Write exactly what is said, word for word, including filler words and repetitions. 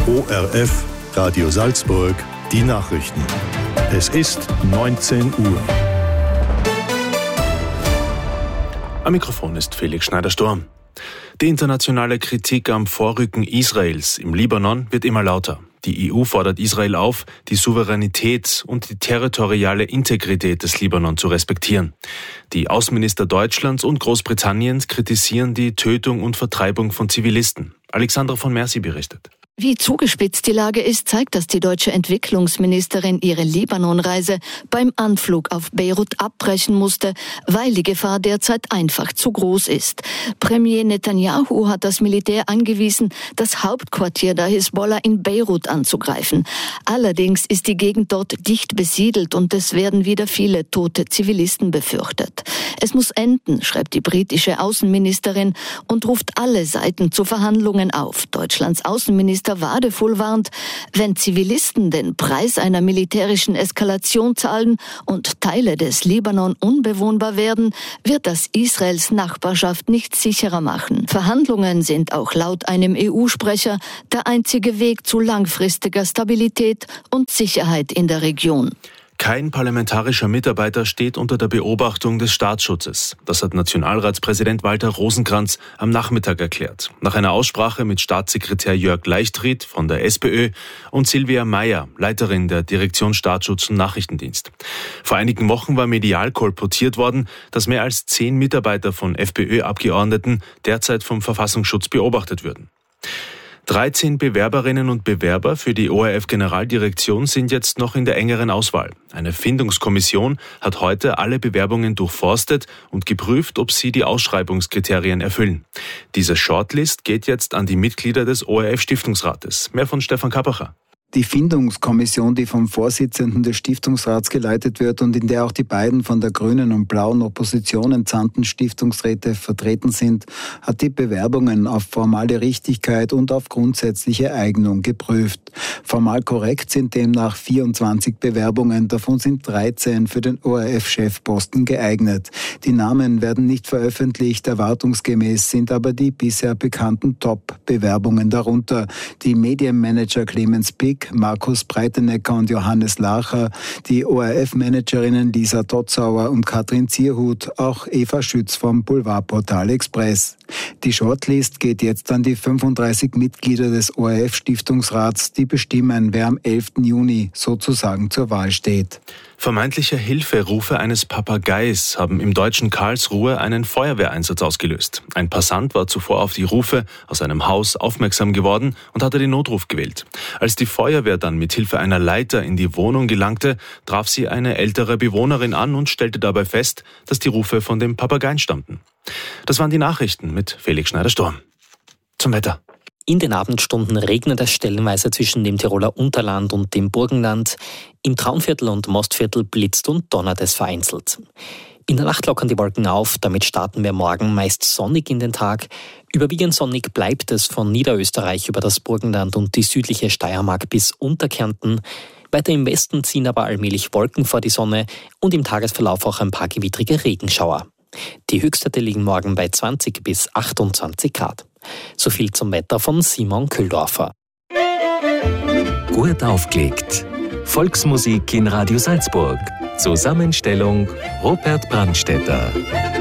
O R F, Radio Salzburg, die Nachrichten. Es ist neunzehn Uhr. Am Mikrofon ist Felix Schneider-Sturm. Die internationale Kritik am Vorrücken Israels im Libanon wird immer lauter. Die E U fordert Israel auf, die Souveränität und die territoriale Integrität des Libanon zu respektieren. Die Außenminister Deutschlands und Großbritanniens kritisieren die Tötung und Vertreibung von Zivilisten. Alexandra von Mercy berichtet. Wie zugespitzt die Lage ist, zeigt, dass die deutsche Entwicklungsministerin ihre Libanon-Reise beim Anflug auf Beirut abbrechen musste, weil die Gefahr derzeit einfach zu groß ist. Premier Netanyahu hat das Militär angewiesen, das Hauptquartier der Hisbollah in Beirut anzugreifen. Allerdings ist die Gegend dort dicht besiedelt und es werden wieder viele tote Zivilisten befürchtet. Es muss enden, schreibt die britische Außenministerin und ruft alle Seiten zu Verhandlungen auf. Deutschlands Außenminister Wadefull warnt, wenn Zivilisten den Preis einer militärischen Eskalation zahlen und Teile des Libanon unbewohnbar werden, wird das Israels Nachbarschaft nicht sicherer machen. Verhandlungen sind auch laut einem E U-Sprecher der einzige Weg zu langfristiger Stabilität und Sicherheit in der Region. Kein parlamentarischer Mitarbeiter steht unter der Beobachtung des Staatsschutzes. Das hat Nationalratspräsident Walter Rosenkranz am Nachmittag erklärt. Nach einer Aussprache mit Staatssekretär Jörg Leichtfried von der SPÖ und Silvia Meyer, Leiterin der Direktion Staatsschutz und Nachrichtendienst. Vor einigen Wochen war medial kolportiert worden, dass mehr als zehn Mitarbeiter von FPÖ-Abgeordneten derzeit vom Verfassungsschutz beobachtet würden. dreizehn Bewerberinnen und Bewerber für die O R F-Generaldirektion sind jetzt noch in der engeren Auswahl. Eine Findungskommission hat heute alle Bewerbungen durchforstet und geprüft, ob sie die Ausschreibungskriterien erfüllen. Diese Shortlist geht jetzt an die Mitglieder des O R F-Stiftungsrates. Mehr von Stefan Kappacher. Die Findungskommission, die vom Vorsitzenden des Stiftungsrats geleitet wird und in der auch die beiden von der grünen und blauen Opposition entsandten Stiftungsräte vertreten sind, hat die Bewerbungen auf formale Richtigkeit und auf grundsätzliche Eignung geprüft. Formal korrekt sind demnach vierundzwanzig Bewerbungen, davon sind dreizehn für den O R F-Chefposten geeignet. Die Namen werden nicht veröffentlicht, erwartungsgemäß sind aber die bisher bekannten Top-Bewerbungen darunter. Die Medienmanager Clemens Pick, Markus Breitenecker und Johannes Lacher, die O R F-Managerinnen Lisa Totzauer und Katrin Zierhut, auch Eva Schütz vom Boulevardportal Express. Die Shortlist geht jetzt an die fünfunddreißig Mitglieder des O R F-Stiftungsrats, die bestimmen, wer am elften Juni sozusagen zur Wahl steht. Vermeintliche Hilferufe eines Papageis haben im deutschen Karlsruhe einen Feuerwehreinsatz ausgelöst. Ein Passant war zuvor auf die Rufe aus einem Haus aufmerksam geworden und hatte den Notruf gewählt. Als die Feuerwehr dann mit Hilfe einer Leiter in die Wohnung gelangte, traf sie eine ältere Bewohnerin an und stellte dabei fest, dass die Rufe von dem Papageien stammten. Das waren die Nachrichten mit Felix Schneider-Sturm. Zum Wetter. In den Abendstunden regnet es stellenweise zwischen dem Tiroler Unterland und dem Burgenland. Im Traunviertel und Mostviertel blitzt und donnert es vereinzelt. In der Nacht lockern die Wolken auf, damit starten wir morgen meist sonnig in den Tag. Überwiegend sonnig bleibt es von Niederösterreich über das Burgenland und die südliche Steiermark bis Unterkärnten. Weiter im Westen ziehen aber allmählich Wolken vor die Sonne und im Tagesverlauf auch ein paar gewittrige Regenschauer. Die Höchstwerte liegen morgen bei zwanzig bis achtundzwanzig Grad. So viel zum Wetter von Simon Kühldorfer. Gut aufgelegt. Volksmusik in Radio Salzburg. Zusammenstellung Robert Brandstätter.